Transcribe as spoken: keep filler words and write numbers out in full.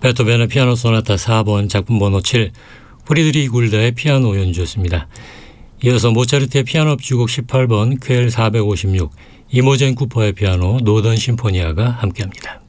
베토벤의 피아노 소나타 사 번 작품 번호 칠, 프리드리히 굴다의 피아노 연주였습니다. 이어서 모차르트의 피아노 협주곡 십팔 번 퀘일 사백오십육, 이모젠 쿠퍼의 피아노 노던 심포니아가 함께합니다.